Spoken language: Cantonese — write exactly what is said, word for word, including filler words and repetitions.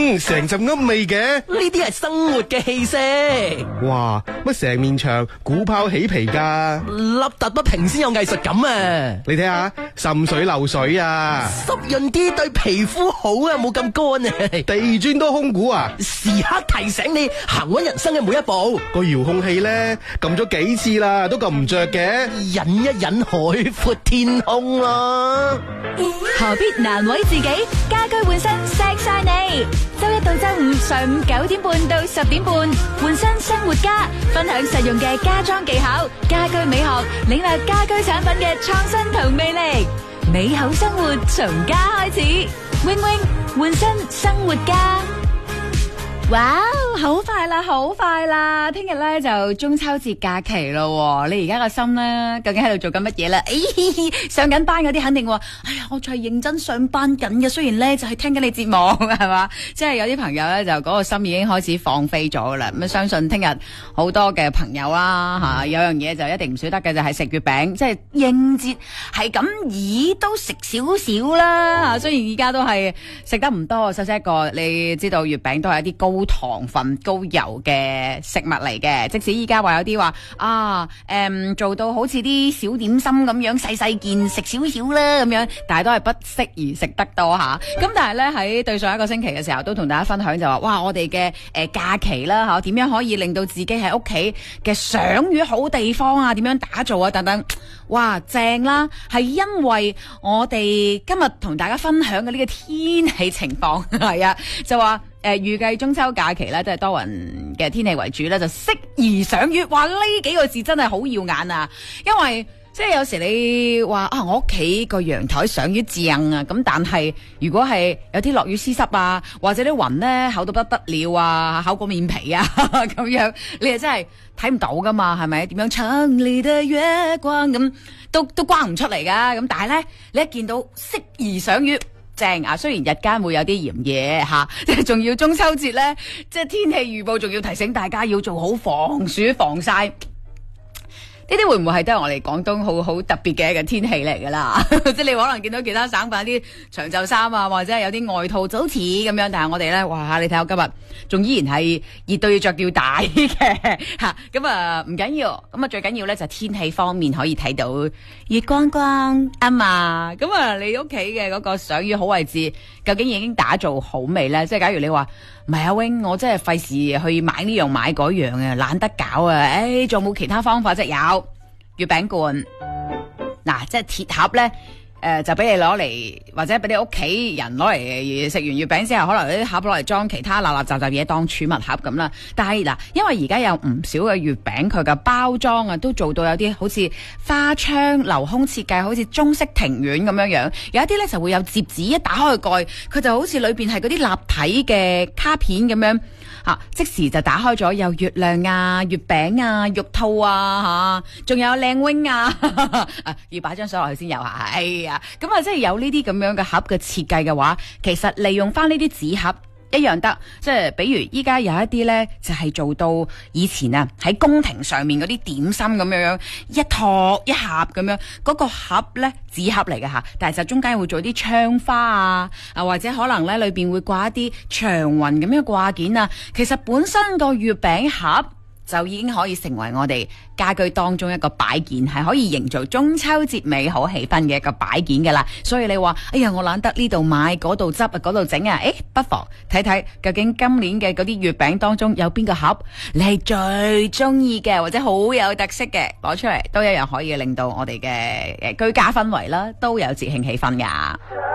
嗯，成陣噏味嘅。 呢啲係生活嘅氣息。 哇，乜成面牆鼓泡起皮噶？ 凹凸不平先有藝術感啊！ 你睇下，滲水漏水啊， 濕潤啲對皮膚好啊，冇咁乾啊。 地磚都空鼓啊， 時刻提醒你行穩人生嘅每一步。 個遙控器咧撳咗幾次啦，都撳唔着嘅。 忍一忍，海闊天空啊！ 何必難為自己？家居換新錫晒你。周一到周五上午九點半到十點半，換新生活家，分享實用嘅家裝技巧、家居美學，領略家居產品嘅創新同魅力。美好生活從家開始，wing wing換新生活家。哇，好快啦，好快啦！聽日咧就中秋節假期咯，你而家個心咧究竟喺度做緊乜嘢啦？誒，上緊班嗰啲肯定話，哎呀，我就係認真上班緊嘅，雖然咧就係聽緊你節目，係嘛？即係有啲朋友咧就嗰個心已經開始放飛咗啦。咁相信聽日好多嘅朋友啦吓，有樣嘢就一定唔少得嘅就係食月餅，即係應節係咁，咦都食少少啦。雖然而家都係食得唔多，細細一個，你知道月餅都係一啲高高糖分、高油嘅食物嚟嘅，即使依家話有啲話啊，誒、嗯、做到好似啲小點心咁樣細細件食少少啦咁樣，但係都係不適宜食得多吓。咁但係咧喺對上一個星期嘅時候，都同大家分享就話，哇，我哋嘅誒假期啦吓，點樣可以令到自己喺屋企嘅賞月好地方啊？點樣打造啊？等等，哇，正啦！係因為我哋今日同大家分享嘅呢個天氣情況係啊，就話。誒、呃，預計中秋假期咧，都係多雲嘅天氣為主咧，就適宜賞月。話呢幾個字真係好耀眼啊！因為即係有時你話啊，我屋企個陽台賞月正啊，咁但係如果係有啲落雨絲濕啊，或者啲雲咧厚到不得了啊，厚過面皮啊咁樣，你係真係睇唔到噶嘛？係咪？點樣城裡的月光咁都都光唔出嚟噶？咁但係咧，你一見到適宜賞月。正啊！雖然日間會有啲炎熱吓，即係仲要中秋節咧，即係天氣預報仲要提醒大家要做好防暑防曬。呢啲會唔會係都係我哋廣東好好特別嘅一個天氣嚟噶啦？即係你可能見到其他省份啲長袖衫啊，或者係有啲外套就好似咁樣，但係我哋咧，哇！你睇下今日仲依然係熱到要着吊帶嘅吓，咁啊唔緊要，咁啊最緊要咧就係天氣方面可以睇到月光光啊嘛，咁啊你屋企嘅嗰個賞月好位置究竟已經打造好未咧？即係假如你話唔係阿 wing， 我真係費事去買呢樣買嗰樣啊，懶得搞啊，誒仲有冇其他方法啫？有月餅罐，嗱，即係鐵盒咧，誒、呃、就俾你攞嚟，或者俾你屋企人攞嚟食完月餅之後，可能啲盒攞嚟裝其他垃垃雜雜嘢當儲物盒咁啦。但係嗱，因為而家有唔少嘅月餅，佢嘅包裝啊，都做到有啲好似花窗鏤空設計，好似中式庭院咁樣樣。有一啲咧就會有摺紙，一打開個蓋，佢就好似裏邊係嗰啲立體嘅卡片咁樣。啊、即時就打開咗，有月亮啊、月餅啊、玉兔啊，吓，仲有靚 wing 啊，啊，要擺張相落去先有吓。哎呀，咁啊，即係有呢啲咁樣嘅盒嘅設計嘅話，其實利用翻呢啲紙盒。一樣得，即係比如依家有一啲咧，就係、是、做到以前啊喺宮廷上面嗰啲點心咁樣樣，一托一盒咁樣，嗰、那個盒咧紙盒嚟嘅吓，但係就中間會做啲窗花啊，啊或者可能咧裏邊會掛一啲長雲咁樣掛件啊，其實本身個月餅盒就已經可以成為我哋家居當中一個擺件，係可以營造中秋節美好氣氛嘅一個擺件噶啦。所以你話，哎呀，我懶得呢度買，嗰度執啊，嗰度整啊，誒，不妨睇睇究竟今年嘅嗰啲月餅當中有邊個盒你係最中意嘅，或者好有特色嘅，攞出嚟都一樣可以令到我哋嘅誒居家氛圍啦，都有節慶氣氛噶。